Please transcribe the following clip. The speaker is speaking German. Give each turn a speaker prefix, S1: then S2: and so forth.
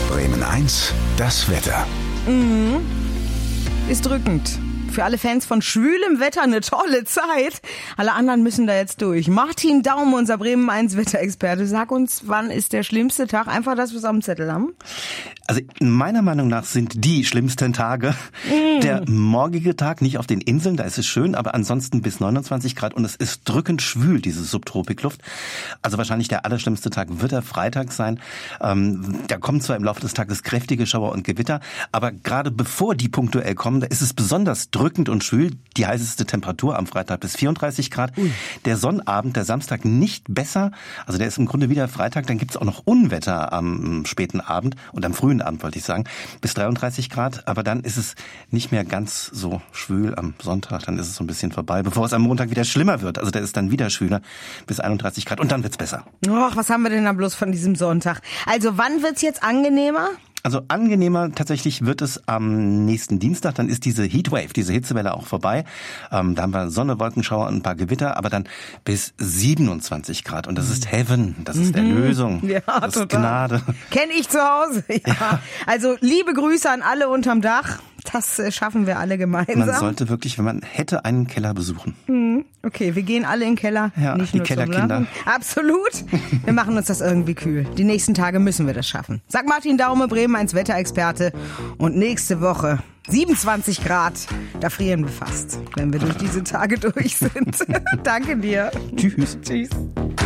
S1: Bremen 1, das Wetter.
S2: Ist drückend. Für alle Fans von schwülem Wetter eine tolle Zeit. Alle anderen müssen da jetzt durch. Martin Daum, unser Bremen 1 Wetterexperte, sag uns, wann ist der schlimmste Tag? Einfach, dass wir es auf dem Zettel haben.
S3: Also meiner Meinung nach sind die schlimmsten Tage der morgige Tag, nicht auf den Inseln, da ist es schön, aber ansonsten bis 29 Grad und es ist drückend schwül, diese Subtropikluft. Also wahrscheinlich der allerschlimmste Tag wird der Freitag sein. Da kommen zwar im Laufe des Tages kräftige Schauer und Gewitter, aber gerade bevor die punktuell kommen, da ist es besonders drückend und schwül. Die heißeste Temperatur am Freitag bis 34 Grad. Der Sonnabend, der Samstag nicht besser. Also der ist im Grunde wieder Freitag. Dann gibt's auch noch Unwetter am späten Abend und am frühen Abend, wollte ich sagen, bis 33 Grad. Aber dann ist es nicht mehr ganz so schwül am Sonntag. Dann ist es so ein bisschen vorbei, bevor es am Montag wieder schlimmer wird. Also der ist dann wieder schwüler bis 31 Grad und dann wird's besser.
S2: Och, was haben wir denn da bloß von diesem Sonntag? Also wann wird's jetzt angenehmer?
S3: Also angenehmer tatsächlich wird es am nächsten Dienstag. Dann ist diese Heatwave, diese Hitzewelle auch vorbei. Da haben wir Sonne, Wolkenschauer und ein paar Gewitter, aber dann bis 27 Grad. Und das ist Heaven, das ist Erlösung,
S2: Ja,
S3: das ist
S2: total.
S3: Gnade.
S2: Kenn ich zu Hause. Ja. Also liebe Grüße an alle unterm Dach. Das schaffen wir alle gemeinsam.
S3: Man sollte wirklich, wenn man hätte, einen Keller besuchen.
S2: Okay, wir gehen alle in den Keller.
S3: Ja,
S2: nicht
S3: die
S2: nur zum
S3: Kellerkinder.
S2: Lachen. Absolut. Wir machen uns das irgendwie kühl. Die nächsten Tage müssen wir das schaffen. Sag Martin Daume, Bremen 1 Wetterexperte. Und nächste Woche 27 Grad. Da frieren wir fast, wenn wir durch diese Tage durch sind. Danke dir.
S3: Tschüss.
S2: Tschüss.